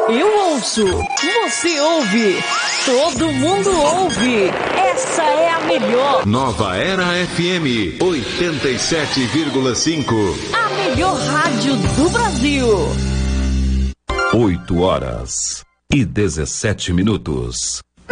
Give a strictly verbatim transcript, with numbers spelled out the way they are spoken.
Eu ouço, você ouve, todo mundo ouve. Essa é a melhor. Nova Era F M oitenta e sete vírgula cinco. A melhor rádio do Brasil. oito horas e dezessete minutos.